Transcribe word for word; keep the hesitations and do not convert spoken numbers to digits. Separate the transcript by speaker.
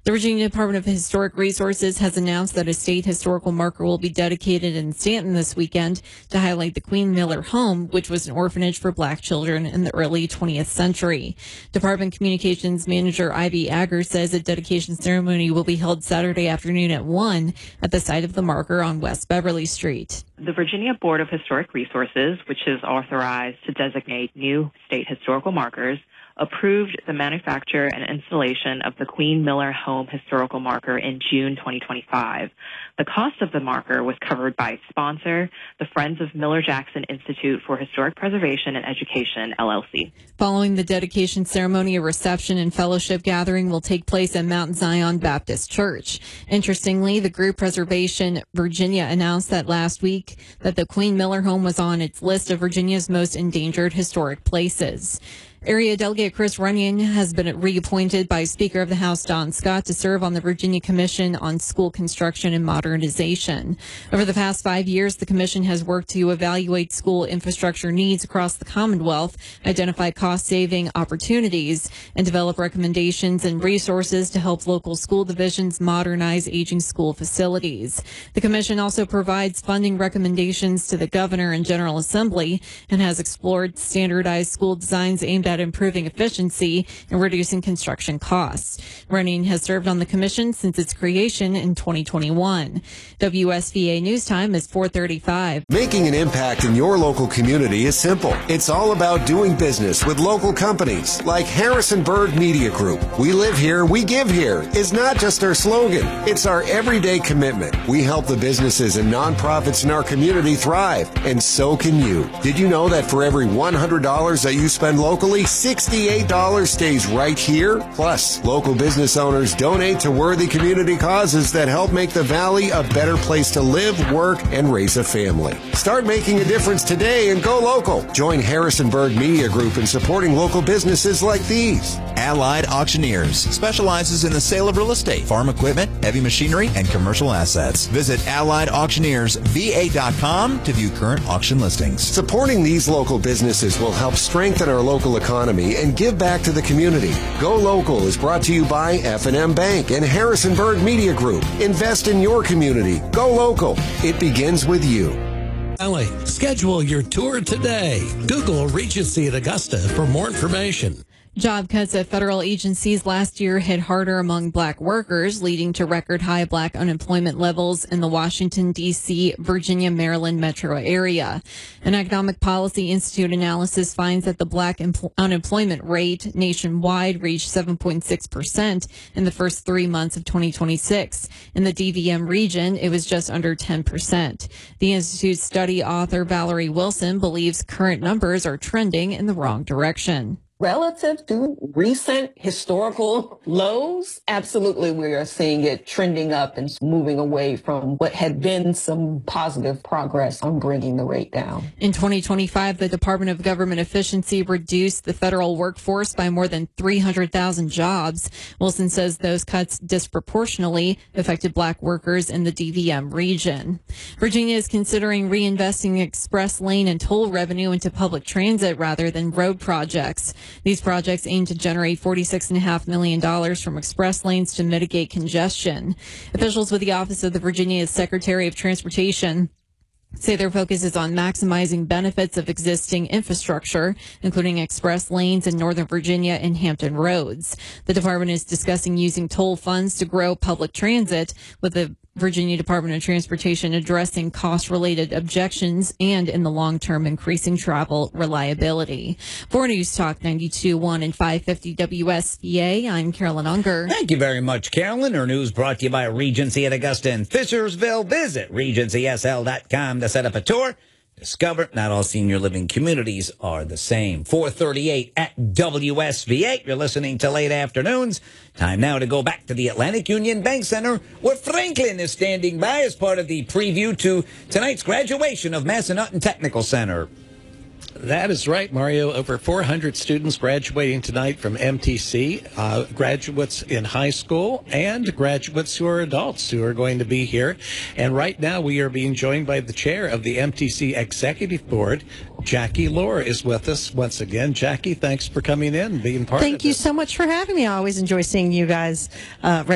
Speaker 1: The Virginia Department of Historic Resources has announced that a state historical marker will be dedicated in Stanton this weekend to highlight the Queen Miller Home, which was an orphanage for black children in the early twentieth century. Department Communications Manager Ivy Agger says a dedication ceremony will be held Saturday afternoon at one at the site of the marker on West Beverly Street.
Speaker 2: The Virginia Board of Historic Resources, which is authorized to designate new state historical markers, approved the manufacture and installation of the Queen Miller Home historical marker in June twenty twenty-five. The cost of the marker was covered by its sponsor, the Friends of Miller-Jackson Institute for Historic Preservation and Education, L L C.
Speaker 1: Following the dedication ceremony, a reception and fellowship gathering will take place at Mount Zion Baptist Church. Interestingly, the group Preservation Virginia announced that last week that the Queen Miller Home was on its list of Virginia's most endangered historic places. Area Delegate Chris Runyon has been reappointed by Speaker of the House Don Scott to serve on the Virginia Commission on School Construction and Modernization. Over the past five years, the commission has worked to evaluate school infrastructure needs across the Commonwealth, identify cost-saving opportunities, and develop recommendations and resources to help local school divisions modernize aging school facilities. The commission also provides funding recommendations to the governor and General Assembly and has explored standardized school designs aimed at improving efficiency and reducing construction costs. Running has served on the commission since its creation in twenty twenty-one. W S V A News Time is four thirty-five.
Speaker 3: Making an impact in your local community is simple. It's all about doing business with local companies like Harrisonburg Media Group. We live here, we give here is not just our slogan. It's our everyday commitment. We help the businesses and nonprofits in our community thrive, and so can you. Did you know that for every one hundred dollars that you spend locally, sixty-eight dollars stays right here? Plus, local business owners donate to worthy community causes that help make the Valley a better place to live, work, and raise a family. Start making a difference today and go local. Join Harrisonburg Media Group in supporting local businesses like these.
Speaker 4: Allied Auctioneers specializes in the sale of real estate, farm equipment, heavy machinery, and commercial assets. Visit allied auctioneers v a dot com to view current auction listings.
Speaker 3: Supporting these local businesses will help strengthen our local economy and give back to the community. Go Local is brought to you by F and M Bank and Harrisonburg Media Group. Invest in your community. Go local. It begins with you.
Speaker 5: Valley. Schedule your tour today. Google Regency at Augusta for more information.
Speaker 1: Job cuts at federal agencies last year hit harder among black workers, leading to record high black unemployment levels in the Washington, D C, Virginia, Maryland metro area. An Economic Policy Institute analysis finds that the black empl- unemployment rate nationwide reached seven point six percent in the first three months of twenty twenty-six. In the D V M region, it was just under ten percent. The Institute's study author Valerie Wilson believes current numbers are trending in the wrong direction.
Speaker 6: Relative to recent historical lows, absolutely we are seeing it trending up and moving away from what had been some positive progress on bringing the rate down.
Speaker 1: In twenty twenty-five, the Department of Government Efficiency reduced the federal workforce by more than three hundred thousand jobs. Wilson says those cuts disproportionately affected black workers in the D V M region. Virginia is considering reinvesting express lane and toll revenue into public transit rather than road projects. These projects aim to generate forty-six point five million dollars from express lanes to mitigate congestion. Officials with the Office of the Virginia Secretary of Transportation say their focus is on maximizing benefits of existing infrastructure, including express lanes in Northern Virginia and Hampton roads. The department is discussing using toll funds to grow public transit, with the Virginia Department of Transportation addressing cost-related objections and, in the long term, increasing travel reliability. For News Talk ninety-two point one and five fifty W S V A, I'm Carolyn Unger.
Speaker 7: Thank you very much, Carolyn. Our news brought to you by Regency at Augusta and Fishersville. Visit regency s l dot com to set up a tour. Discover not all senior living communities are the same. four thirty-eight at W S V A. You're listening to Late Afternoons. Time now to go back to the Atlantic Union Bank Center, where Franklin is standing by as part of the preview to tonight's graduation of Massanutten Technical Center.
Speaker 5: That is right, Mario. Over four hundred students graduating tonight from M T C, uh, graduates in high school and graduates who are adults who are going to be here. And right now we are being joined by the chair of the M T C Executive Board, Jackie Lohr, is with us once again. Jackie, thanks for coming in and being part
Speaker 8: Thank
Speaker 5: of
Speaker 8: you
Speaker 5: this.
Speaker 8: so much for having me. I always enjoy seeing you guys uh, right